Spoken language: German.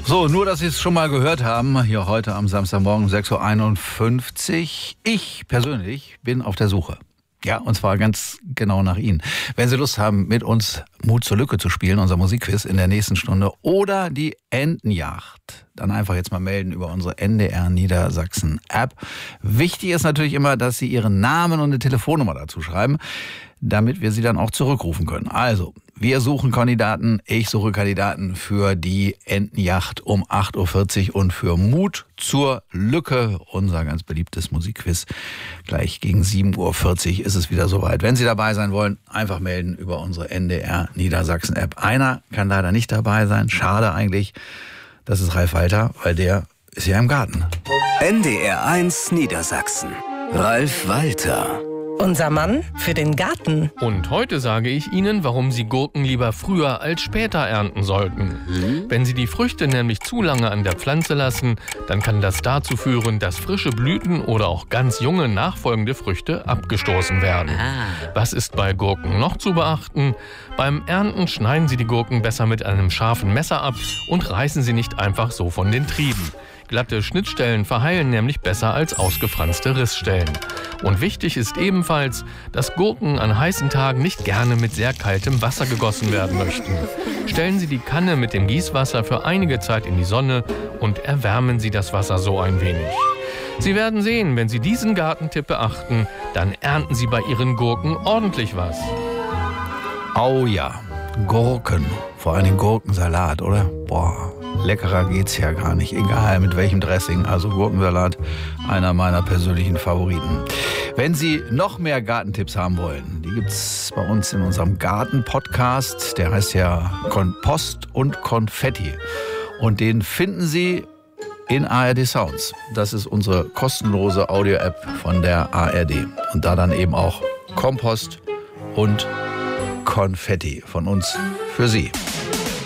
So, nur, dass Sie es schon mal gehört haben, hier heute am Samstagmorgen um 6.51 Uhr. Ich persönlich bin auf der Suche. Ja, und zwar ganz genau nach Ihnen. Wenn Sie Lust haben, mit uns Mut zur Lücke zu spielen, unser Musikquiz in der nächsten Stunde, oder die Entenjagd, dann einfach jetzt mal melden über unsere NDR Niedersachsen App. Wichtig ist natürlich immer, dass Sie Ihren Namen und eine Telefonnummer dazu schreiben, damit wir Sie dann auch zurückrufen können. Also, wir suchen Kandidaten, ich suche Kandidaten für die Entenjagd um 8.40 Uhr und für Mut zur Lücke, unser ganz beliebtes Musikquiz. Gleich gegen 7.40 Uhr ist es wieder soweit. Wenn Sie dabei sein wollen, einfach melden über unsere NDR Niedersachsen App. Einer kann leider nicht dabei sein, schade eigentlich. Das ist Ralf Walter, weil der ist ja im Garten. NDR 1 Niedersachsen. Ralf Walter. Unser Mann für den Garten. Und heute sage ich Ihnen, warum Sie Gurken lieber früher als später ernten sollten. Wenn Sie die Früchte nämlich zu lange an der Pflanze lassen, dann kann das dazu führen, dass frische Blüten oder auch ganz junge nachfolgende Früchte abgestoßen werden. Was ist bei Gurken noch zu beachten? Beim Ernten schneiden Sie die Gurken besser mit einem scharfen Messer ab und reißen sie nicht einfach so von den Trieben. Glatte Schnittstellen verheilen nämlich besser als ausgefranste Rissstellen. Und wichtig ist ebenfalls, dass Gurken an heißen Tagen nicht gerne mit sehr kaltem Wasser gegossen werden möchten. Stellen Sie die Kanne mit dem Gießwasser für einige Zeit in die Sonne und erwärmen Sie das Wasser so ein wenig. Sie werden sehen, wenn Sie diesen Gartentipp beachten, dann ernten Sie bei Ihren Gurken ordentlich was. Oh ja, Gurken, vor allem Gurkensalat, oder? Boah. Leckerer geht's ja gar nicht, egal mit welchem Dressing. Also Gurkensalat, einer meiner persönlichen Favoriten. Wenn Sie noch mehr Gartentipps haben wollen, die gibt's bei uns in unserem Garten-Podcast. Der heißt ja Kompost und Konfetti. Und den finden Sie in ARD Sounds. Das ist unsere kostenlose Audio-App von der ARD. Und da dann eben auch Kompost und Konfetti von uns für Sie.